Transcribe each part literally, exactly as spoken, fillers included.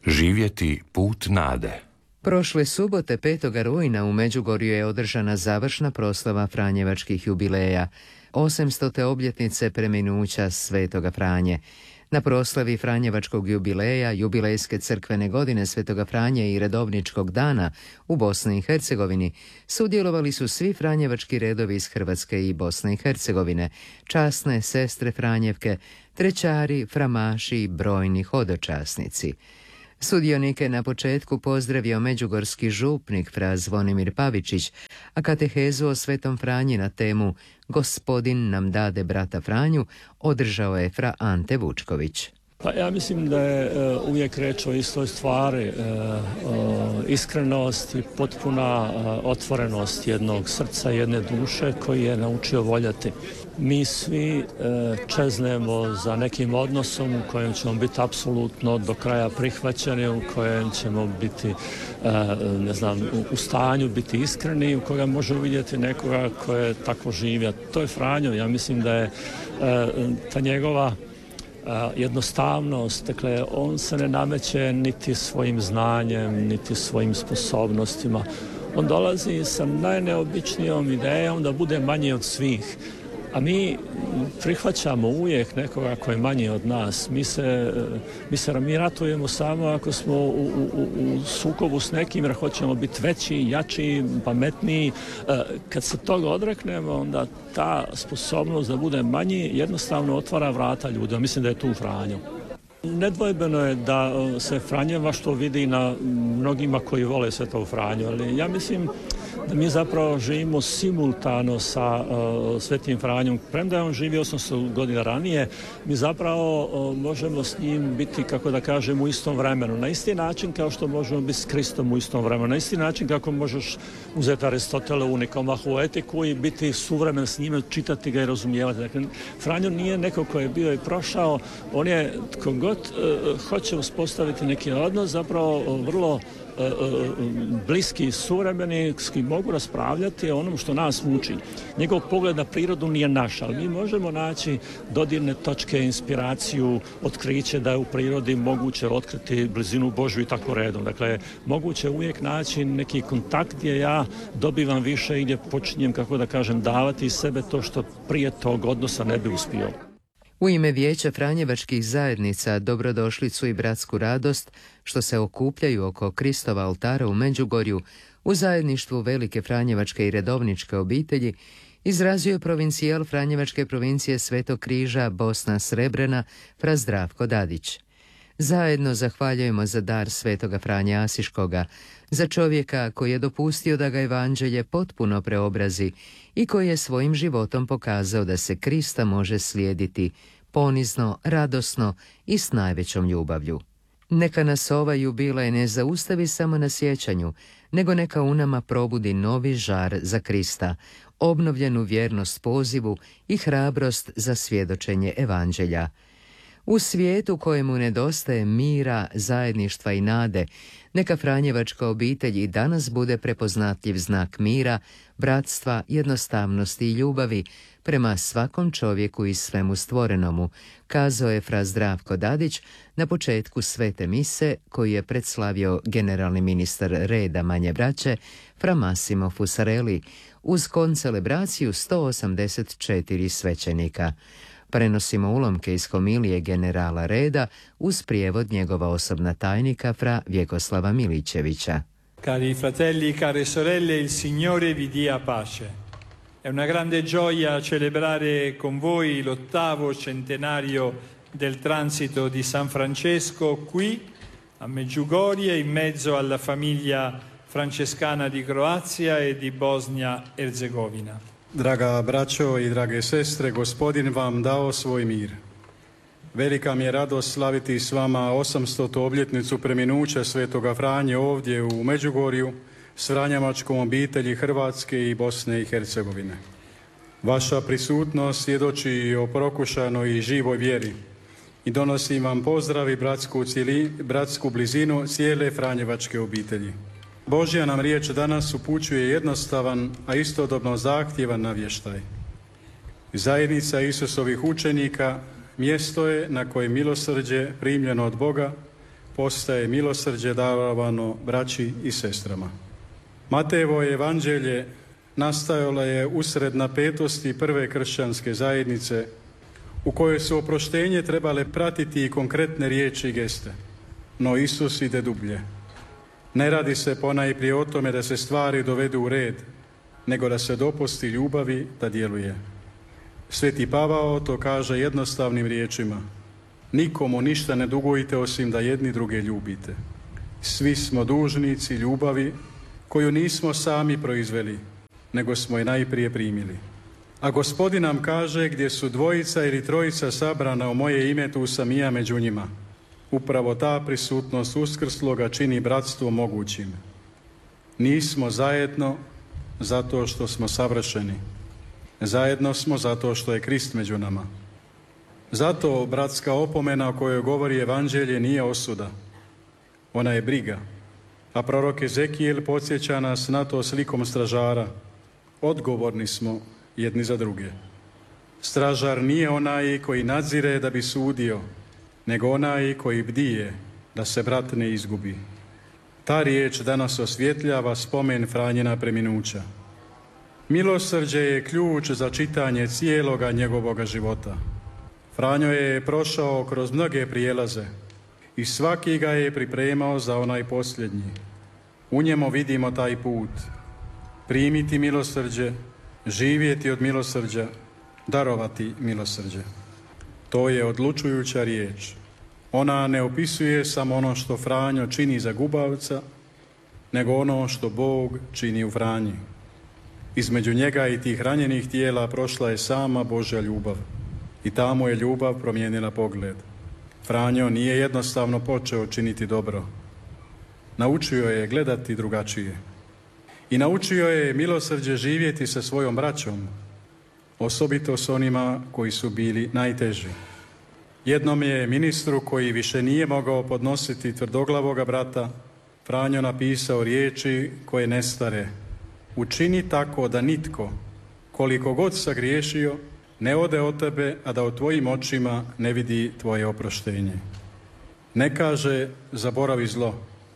Živjeti put nade. Prošle subote petoga rujna u Međugorju je održana završna proslava franjevačkih jubileja, osamstote obljetnice preminuća Svetoga Franje. Na proslavi franjevačkog jubileja, jubilejske crkvene godine Svetoga Franje i redovničkog dana u Bosni i Hercegovini sudjelovali su svi franjevački redovi iz Hrvatske i Bosne i Hercegovine, časne sestre Franjevke, trećari, framaši i brojni hodočasnici. Sudionike na početku pozdravio međugorski župnik fra Zvonimir Pavičić, a katehezu o Svetom Franji na temu Gospodin nam dade brata Franju održao je fra Ante Vučković. Pa ja mislim da je uh, uvijek reč o istoj stvari, uh, uh, iskrenost i potpuna uh, otvorenost jednog srca, jedne duše koji je naučio voljeti. Mi svi uh, čeznemo za nekim odnosom u kojem ćemo biti apsolutno do kraja prihvaćeni, u kojem ćemo biti uh, ne znam, u, u stanju biti iskreni, u koga možemo vidjeti nekoga ko je tako živio. To je Franjo, ja mislim da je uh, ta njegova Uh, jednostavnost, dakle on se ne nameće niti svojim znanjem, niti svojim sposobnostima. On dolazi sa najneobičnijom idejom da bude manji od svih. A mi prihvaćamo uvijek nekoga koji je manji od nas. Mi se, mi se mi ratujemo samo ako smo u, u, u sukobu s nekim jer hoćemo biti veći, jači, pametniji. Kad se toga odreknemo, onda ta sposobnost da bude manji jednostavno otvara vrata ljudima. Mislim da je tu Franjo. Nedvojbeno je da se franjevaštvo vidi na mnogima koji vole Svetog Franju, ali ja mislim da mi zapravo živimo simultano sa uh, Svetim Franjom. Premda je on živio osamsto godina ranije, mi zapravo uh, možemo s njim biti, kako da kažem, u istom vremenu. Na isti način kao što možemo biti s Kristom u istom vremenu. Na isti način kako možeš uzeti Aristotela u Nikomahu etiku i biti suvremen s njime, čitati ga i razumijevati. Dakle, Franjo nije neko koji je bio i prošao, on je tko god uh, hoće uspostaviti neki odnos, zapravo uh, vrlo bliski suvremeni s kim mogu raspravljati o onom što nas muči. Njegov pogled na prirodu nije naš, ali mi možemo naći dodirne točke, inspiraciju, otkriće da je u prirodi moguće otkriti blizinu Božju i tako redom. Dakle, moguće uvijek naći neki kontakt gdje ja dobivam više i gdje počinjem, kako da kažem, davati iz sebe to što prije tog odnosa ne bi uspio. U ime Vijeća franjevačkih zajednica dobrodošlicu i bratsku radost što se okupljaju oko Kristova oltara u Međugorju u zajedništvu Velike franjevačke i redovničke obitelji izrazio je provincijal franjevačke provincije Svetog Križa Bosna Srebrena fra Zdravko Dadić. Zajedno zahvaljujemo za dar Svetoga Franje Asiškoga, za čovjeka koji je dopustio da ga evanđelje potpuno preobrazi i koji je svojim životom pokazao da se Krista može slijediti ponizno, radosno i s najvećom ljubavlju. Neka nas ova jubilej ne zaustavi samo na sjećanju, nego neka u nama probudi novi žar za Krista, obnovljenu vjernost pozivu i hrabrost za svjedočenje evanđelja. U svijetu kojemu nedostaje mira, zajedništva i nade, neka franjevačka obitelj i danas bude prepoznatljiv znak mira, bratstva, jednostavnosti i ljubavi prema svakom čovjeku i svemu stvorenomu, kazao je fra Zdravko Dadić na početku svete mise koju je predslavio generalni ministar reda Manje Braće fra Massimo Fusarelli uz koncelebraciju sto osamdeset četiri svećenika. Prenosimo ulomke iz homilije generala reda uz prijevod njegova osobna tajnika fra Vjekoslava Milićevića. Cari fratelli e care sorelle, il Signore vi dia pace. È una grande gioia celebrare con voi l'ottavo centenario del transito di San Francesco qui a Medjugorje in mezzo alla famiglia francescana di Croazia e di Bosnia-Erzegovina. Draga braćo i drage sestre, Gospodin vam dao svoj mir. Velika mi je radost slaviti s vama osamstotu obljetnicu preminuća Svetoga Franje ovdje u Međugorju s franjevačkom obitelji Hrvatske i Bosne i Hercegovine. Vaša prisutnost svjedoči o prokušanoj i živoj vjeri i donosim vam pozdrav i bratsku, cijeli, bratsku blizinu cijele franjevačke obitelji. Božja nam riječ danas upućuje jednostavan, a istodobno zahtjevan navještaj. Zajednica Isusovih učenika mjesto je na kojem milosrđe primljeno od Boga postaje milosrđe darovano braći i sestrama. Matejevo evanđelje nastajalo je usred napetosti prve kršćanske zajednice u kojoj su oproštenje trebale pratiti i konkretne riječi i geste. No Isus ide dublje. Ne radi se ponajprije o tome da se stvari dovedu u red, nego da se dopusti ljubavi da djeluje. Sveti Pavao to kaže jednostavnim riječima. Nikomu ništa ne dugujte osim da jedni druge ljubite. Svi smo dužnici ljubavi koju nismo sami proizveli, nego smo je najprije primili. A Gospodin nam kaže, gdje su dvojica ili trojica sabrana u moje ime, tu sam i ja među njima. Upravo ta prisutnost uskrsloga čini bratstvo mogućim. Nismo zajedno zato što smo savršeni. Zajedno smo zato što je Krist među nama. Zato bratska opomena o kojoj govori evanđelje nije osuda. Ona je briga. A prorok Ezekijel podsjeća nas na to slikom stražara. Odgovorni smo jedni za druge. Stražar nije onaj koji nadzire da bi sudio, nego onaj koji bdije da se brat ne izgubi. Ta riječ danas osvjetljava spomen Franjina preminuća. Milosrđe je ključ za čitanje cijeloga njegovoga života. Franjo je prošao kroz mnoge prijelaze i svaki ga je pripremao za onaj posljednji. U njemu vidimo taj put. Primiti milosrđe, živjeti od milosrđa, darovati milosrđe. To je odlučujuća riječ. Ona ne opisuje samo ono što Franjo čini za gubavca, nego ono što Bog čini u Franji. Između njega i tih ranjenih tijela prošla je sama Božja ljubav i ta mu je ljubav promijenila pogled. Franjo nije jednostavno počeo činiti dobro. Naučio je gledati drugačije. I naučio je milosrđe živjeti sa svojom braćom, osobito s onima koji su bili najteži. Jednom je ministru koji više nije mogao podnositi tvrdoglavoga brata, Franjo napisao riječi koje ne stare. Učini tako da nitko, koliko god sagriješio, ne ode od tebe, a da u tvojim očima ne vidi tvoje oproštenje. Ne kaže zaboravi zlo.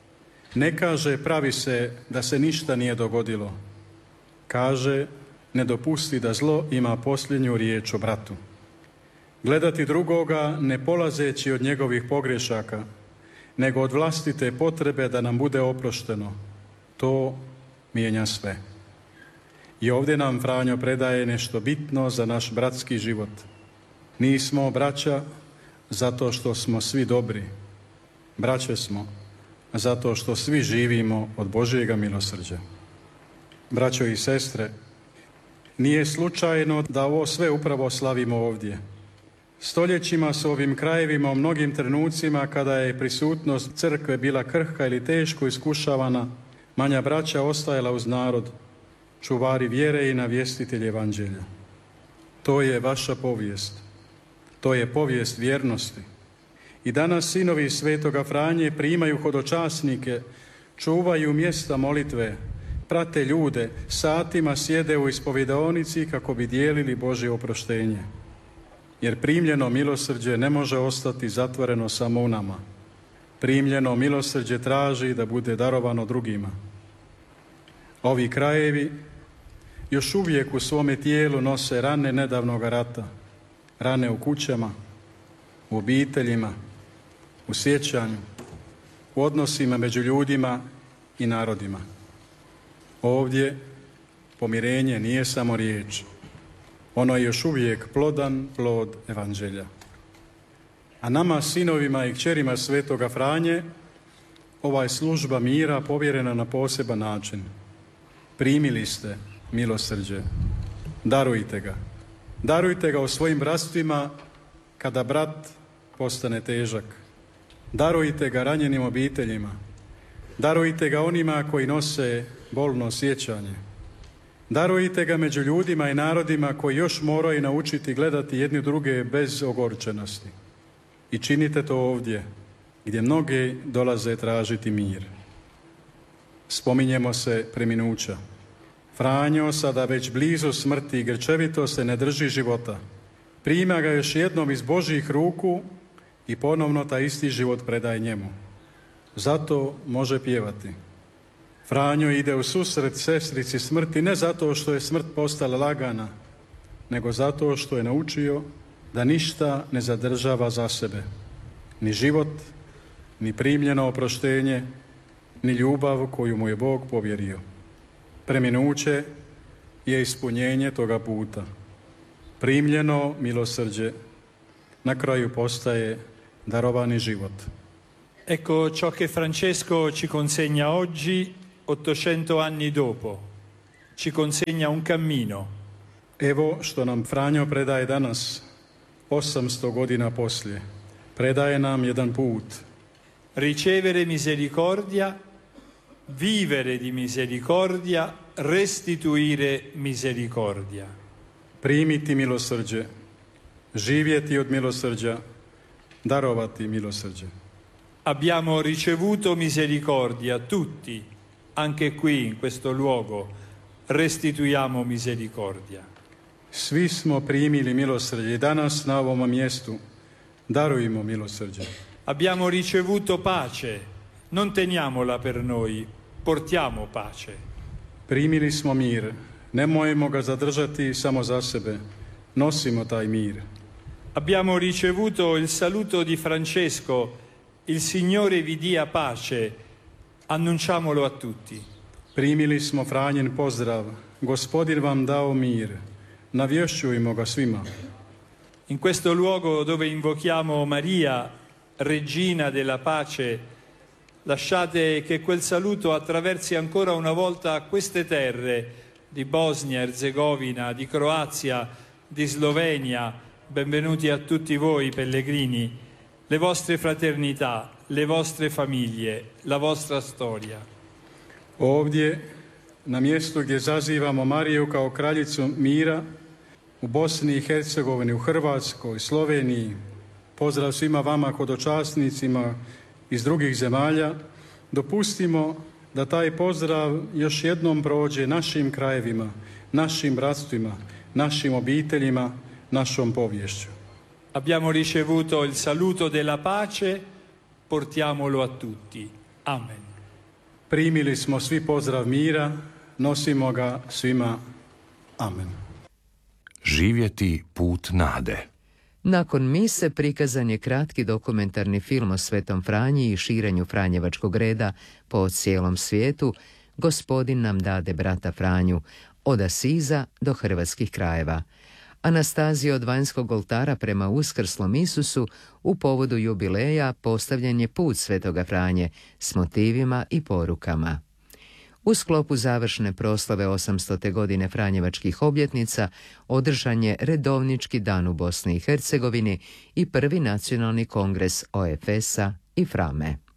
Ne kaže pravi se da se ništa nije dogodilo. Kaže ne dopusti da zlo ima posljednju riječ o bratu. Gledati drugoga ne polazeći od njegovih pogrešaka, nego od vlastite potrebe da nam bude oprošteno. To mijenja sve. I ovdje nam Franjo predaje nešto bitno za naš bratski život. Nismo braća zato što smo svi dobri. Braće smo zato što svi živimo od Božjega milosrđa. Braćo i sestre, nije slučajno da ovo sve upravo slavimo ovdje. Stoljećima su ovim krajevima u mnogim trenucima kada je prisutnost crkve bila krhka ili teško iskušavana, manja braća ostajala uz narod, čuvari vjere i navjestitelji evanđelja. To je vaša povijest. To je povijest vjernosti. I danas sinovi svetoga Franje primaju hodočasnike, čuvaju mjesta molitve, prate ljude, satima sjede u ispovjedaonici kako bi dijelili Božje oproštenje. Jer primljeno milosrđe ne može ostati zatvoreno samo u nama. Primljeno milosrđe traži da bude darovano drugima. Ovi krajevi još uvijek u svome tijelu nose rane nedavnog rata, rane u kućama, u obiteljima, u sjećanju, u odnosima među ljudima i narodima. Ovdje pomirenje nije samo riječ. Ono je još uvijek plodan plod evanđelja. A nama, sinovima i kćerima svetoga Franje, ova je služba mira povjerena na poseban način. Primili ste milosrđe. Darujte ga. Darujte ga u svojim bratstvima kada brat postane težak. Darujte ga ranjenim obiteljima. Darujte ga onima koji nose bolno sjećanje. Darujte ga među ljudima i narodima koji još moraju naučiti gledati jedni druge bez ogorčenosti. I činite to ovdje, gdje mnogi dolaze tražiti mir. Spominjemo se preminuća. Franjo, sada već blizu smrti, grčevito se ne drži života. Prima ga još jednom iz Božjih ruku i ponovno taj isti život predaje njemu. zato može pjevati. Franjo ide u susret sestrici smrti ne zato što je smrt postala lagana, nego zato što je naučio da ništa ne zadržava za sebe. Ni život, ni primljeno oproštenje, ni ljubav koju mu je Bog povjerio. Preminuće je ispunjenje toga puta. Primljeno milosrđe na kraju postaje darovani život. Ecco ciò che Francesco ci consegna oggi, ottocento anni dopo. Ci consegna un cammino. Evo što nam Franjo predaje danas, osamsto godina poslije. Predaje nam jedan put. Ricevere misericordia, vivere di misericordia, restituire misericordia. Primiti milosrđe, živjeti od milosrđa, darovati milosrđe. Abbiamo ricevuto misericordia tutti, anche qui in questo luogo, restituiamo misericordia. Svi smo primili milosrđe i danas na ovom mjestu darujemo milosrđe. Abbiamo ricevuto pace, non teniamola per noi, portiamo pace. Primili smo mir, nemojmo ga zadržati samo za sebe, nosimo taj mir. Abbiamo ricevuto il saluto di Francesco, il Signore vi dia pace, annunciamolo a tutti. Primili smo Franjin pozdrav, Gospodin vam dao mir, navješćujmo ga svima. In questo luogo dove invochiamo Maria, Regina della Pace, lasciate che quel saluto attraversi ancora una volta queste terre di Bosnia, Erzegovina, di Croazia, di Slovenia. Benvenuti a tutti voi pellegrini, le vostre fraternità, le vostre famiglie, la vostra storia. Ovdje, na mjestu gdje zazivamo Mariju kao kraljicu mira, u Bosni i Hercegovini, u Hrvatskoj, Sloveniji, pozdrav svima vama hodočasnicima iz drugih zemalja, dopustimo da taj pozdrav još jednom prođe našim krajevima, našim bratstvima, našim obiteljima, našom poviješću. Abbiamo ricevuto il saluto della pace, portiamolo a tutti. Amen. Primili smo svi pozdrav mira, nosimo ga svima. Amen. Živjeti put nade. Nakon mise prikazan je kratki dokumentarni film o Svetom Franji i širenju Franjevačkog reda po cijelom svijetu Gospodin nam dade brata Franju, od Asiza do hrvatskih krajeva. Anastazija od vanjskog oltara prema uskrslom Isusu u povodu jubileja postavljen je put Svetoga Franje s motivima i porukama. U sklopu završne proslave osamstote godine Franjevačkih obljetnica održan je redovnički dan u Bosni i Hercegovini i prvi nacionalni kongres O F S-a i Frame.